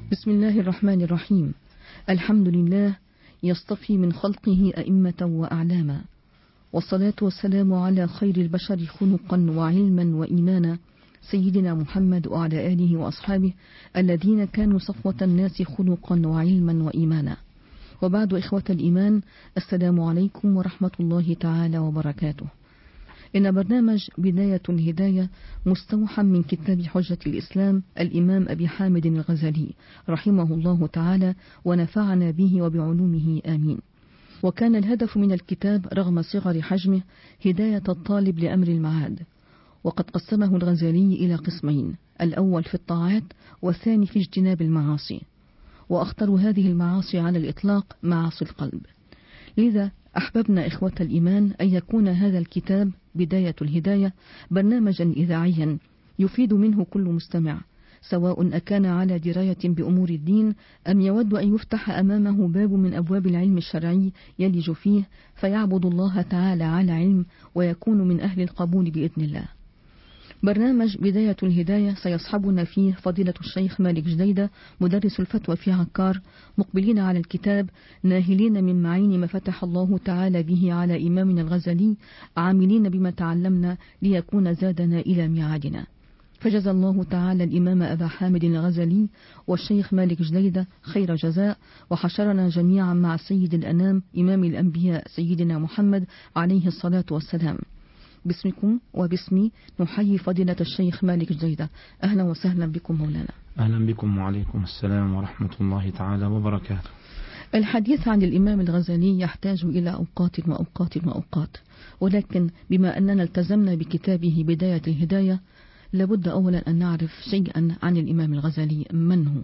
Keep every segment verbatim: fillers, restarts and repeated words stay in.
بسم الله الرحمن الرحيم. الحمد لله يصطفي من خلقه أئمة وأعلاما، والصلاة والسلام على خير البشر خلقا وعلما وإيمانا، سيدنا محمد وعلى آله وأصحابه الذين كانوا صفوة الناس خلقا وعلما وإيمانا. وبعد، إخوة الإيمان، السلام عليكم ورحمة الله تعالى وبركاته. إن برنامج بداية الهداية مستوحى من كتاب حجة الإسلام الإمام أبي حامد الغزالي رحمه الله تعالى ونفعنا به وبعلومه آمين. وكان الهدف من الكتاب رغم صغر حجمه هداية الطالب لأمر المعاد، وقد قسمه الغزالي إلى قسمين: الأول في الطاعات، والثاني في اجتناب المعاصي، وأخطر هذه المعاصي على الإطلاق معاصي القلب. لذا أحببنا إخوة الإيمان أن يكون هذا الكتاب بداية الهداية برنامجا إذاعيا يفيد منه كل مستمع، سواء أكان على دراية بأمور الدين أم يود أن يفتح أمامه باب من أبواب العلم الشرعي يلج فيه فيعبد الله تعالى على علم ويكون من أهل القبول بإذن الله. برنامج بداية الهداية سيصحبنا فيه فضيلة الشيخ مالك جديدة مدرس الفتوى في عكار، مقبلين على الكتاب ناهلين من معين ما فتح الله تعالى به على إمامنا الغزالي، عاملين بما تعلمنا ليكون زادنا إلى ميعادنا. فجزى الله تعالى الإمام أبا حامد الغزالي والشيخ مالك جديدة خير جزاء، وحشرنا جميعا مع سيد الأنام إمام الأنبياء سيدنا محمد عليه الصلاة والسلام. باسمكم وباسمي نحيي فضيلة الشيخ مالك جديدة. أهلا وسهلا بكم مولانا. أهلا بكم وعليكم السلام ورحمة الله تعالى وبركاته. الحديث عن الإمام الغزالي يحتاج إلى أوقات وأوقات وأوقات، ولكن بما أننا التزمنا بكتابه بداية الهداية لابد أولا أن نعرف شيئا عن الإمام الغزالي. من هو؟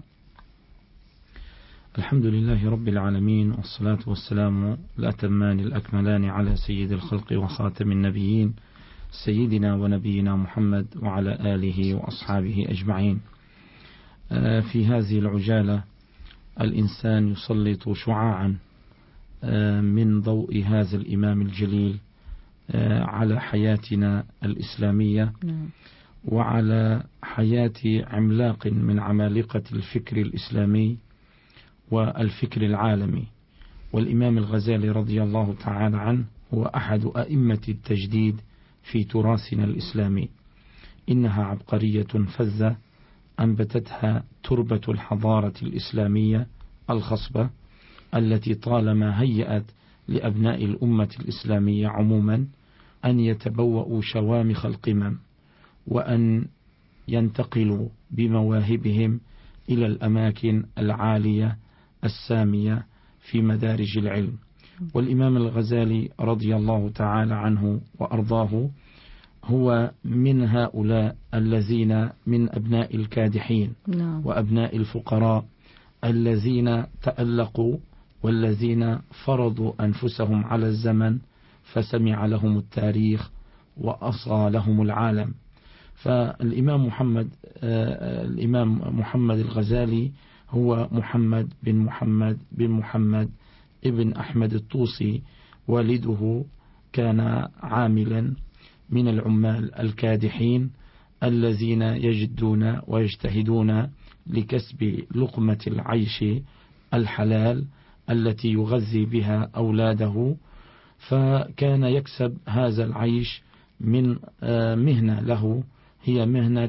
الحمد لله رب العالمين، والصلاة والسلام الأتمان الأكملان على سيد الخلق وخاتم النبيين سيدنا ونبينا محمد وعلى آله وأصحابه أجمعين. في هذه العجالة الإنسان يسلط شعاعا من ضوء هذا الإمام الجليل على حياتنا الإسلامية وعلى حياة عملاق من عمالقة الفكر الإسلامي والفكر العالمي. والإمام الغزالي رضي الله تعالى عنه هو أحد أئمة التجديد في تراثنا الإسلامي. إنها عبقرية فذة أنبتتها تربة الحضارة الإسلامية الخصبة التي طالما هيأت لأبناء الأمة الإسلامية عموما أن يتبوأوا شوامخ القمم وأن ينتقلوا بمواهبهم إلى الأماكن العالية السامية في مدارج العلم. والإمام الغزالي رضي الله تعالى عنه وأرضاه هو من هؤلاء الذين من أبناء الكادحين وأبناء الفقراء الذين تألقوا والذين فرضوا أنفسهم على الزمن فسمع لهم التاريخ وأصغى لهم العالم. فالإمام محمد الإمام محمد الغزالي هو محمد بن محمد بن محمد ابن أحمد الطوسي. والده كان عاملا من العمال الكادحين الذين يجدون ويجتهدون لكسب لقمة العيش الحلال التي يغذي بها أولاده، فكان يكسب هذا العيش من مهنة له هي مهنة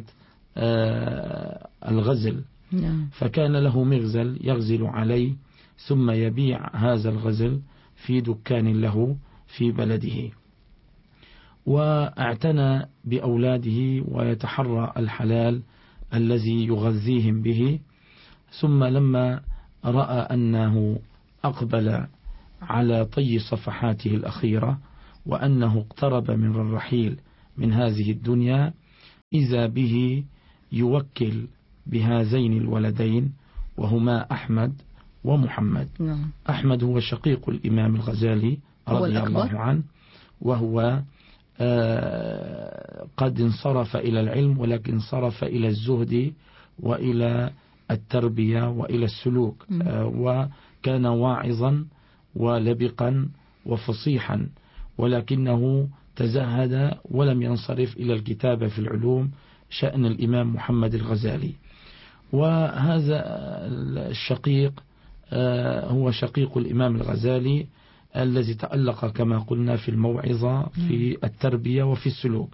الغزل. فكان له مغزل يغزل عليه ثم يبيع هذا الغزل في دكان له في بلده، واعتنى بأولاده ويتحرى الحلال الذي يغذيهم به. ثم لما رأى أنه أقبل على طي صفحاته الأخيرة وأنه اقترب من الرحيل من هذه الدنيا، إذا به يوكل بهذين الولدين وهما أحمد ومحمد. نعم. أحمد هو شقيق الإمام الغزالي رضي الله عنه، وهو آه قد انصرف إلى العلم ولكن انصرف إلى الزهد وإلى التربية وإلى السلوك، آه وكان واعظا ولبقا وفصيحا، ولكنه تزهد ولم ينصرف إلى الكتابة في العلوم شأن الإمام محمد الغزالي. وهذا الشقيق هو شقيق الإمام الغزالي الذي تألق كما قلنا في الموعظة في التربية وفي السلوك.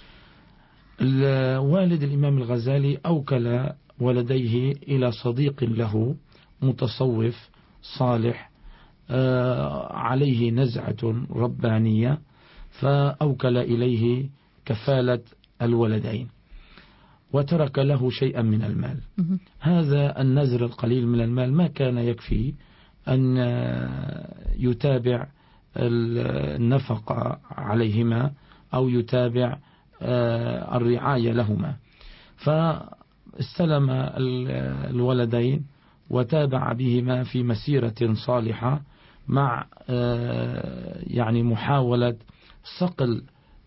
والد الإمام الغزالي أوكل ولديه إلى صديق له متصوف صالح عليه نزعة ربانية، فأوكل إليه كفالة الولدين وترك له شيئا من المال. هذا النزر القليل من المال ما كان يكفي أن يتابع النفقة عليهما أو يتابع الرعاية لهما، فاستلم الولدين وتابع بهما في مسيرة صالحة مع يعني محاولة صقل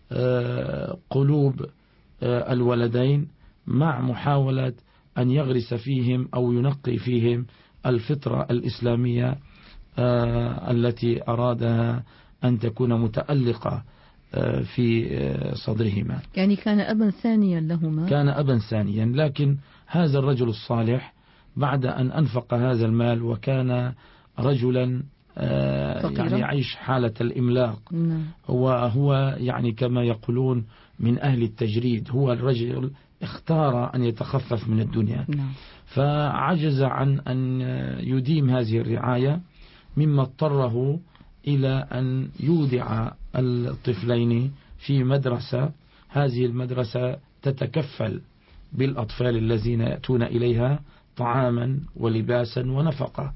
قلوب الولدين، مع محاولة أن يغرس فيهم أو ينقي فيهم الفطرة الإسلامية التي أرادها أن تكون متألقة في صدرهما. يعني كان أبا ثانيا لهما. كان أبا ثانيا، لكن هذا الرجل الصالح بعد أن أنفق هذا المال وكان رجلا يعني يعيش حالة الإملاق، وهو يعني كما يقولون من أهل التجريد، هو الرجل اختار أن يتخفف من الدنيا، فعجز عن أن يديم هذه الرعاية، مما اضطره إلى أن يودع الطفلين في مدرسة. هذه المدرسة تتكفل بالأطفال الذين يأتون إليها طعاما ولباسا ونفقة.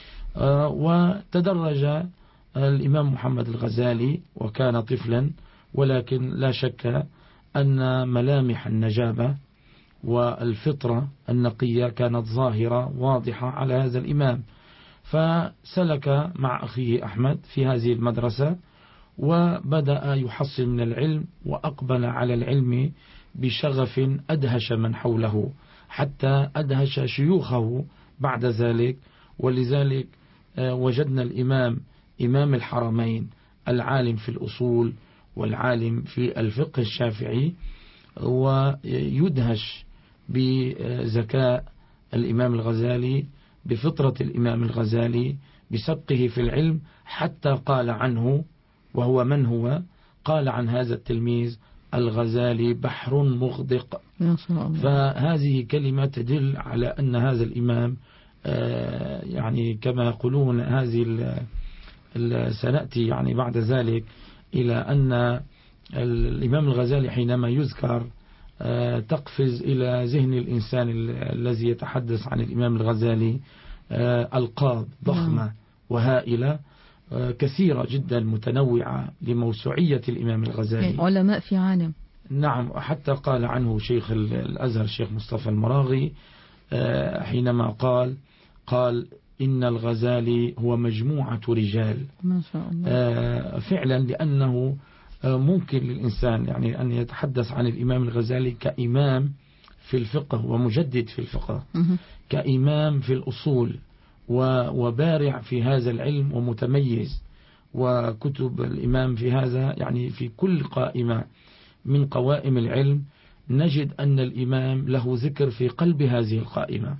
وتدرج الإمام محمد الغزالي وكان طفلا، ولكن لا شك أن ملامح النجابة والفطرة النقية كانت ظاهرة واضحة على هذا الإمام، فسلك مع أخيه أحمد في هذه المدرسة وبدأ يحصل من العلم، وأقبل على العلم بشغف أدهش من حوله حتى أدهش شيوخه بعد ذلك. ولذلك وجدنا الإمام إمام الحرمين العالم في الأصول والعالم في الفقه الشافعي، ويدهش بذكاء الإمام الغزالي، بفطرة الإمام الغزالي، بسبقه في العلم، حتى قال عنه، وهو من هو؟ قال عن هذا التلميذ: الغزالي بحر مغدق. فهذه كلمة تدل على أن هذا الإمام يعني كما يقولون هذه سنأتي يعني بعد ذلك إلى أن الإمام الغزالي حينما يذكر تقفز إلى ذهن الإنسان الذي يتحدث عن الإمام الغزالي ألقاب ضخمة وهائلة كثيرة جدا متنوعة لموسوعية الإمام الغزالي، علماء في عالم. نعم، حتى قال عنه شيخ الأزهر الشيخ مصطفى المراغي حينما قال قال إن الغزالي هو مجموعة رجال. ما شاء الله. فعلا، لأنه ممكن للإنسان يعني أن يتحدث عن الإمام الغزالي كإمام في الفقه ومجدد في الفقه، كإمام في الأصول وبارع في هذا العلم ومتميز، وكتب الإمام في هذا يعني في كل قائمة من قوائم العلم نجد أن الإمام له ذكر في قلب هذه القائمة.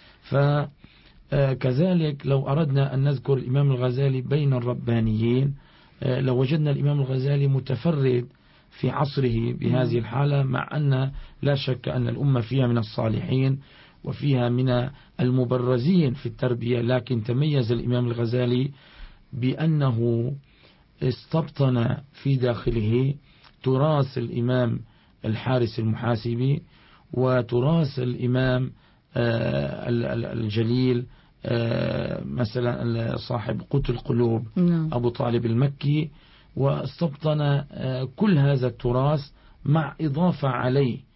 فكذلك لو أردنا أن نذكر الإمام الغزالي بين الربانيين، لو وجدنا الإمام الغزالي متفرد في عصره بهذه الحالة، مع أن لا شك أن الأمة فيها من الصالحين وفيها من المبرزين في التربية، لكن تميز الإمام الغزالي بأنه استبطن في داخله تراث الإمام الحارس المحاسبي وتراث الإمام الجليل مثلا صاحب قوت القلوب أبو طالب المكي، واستبطن كل هذا التراث مع إضافة عليه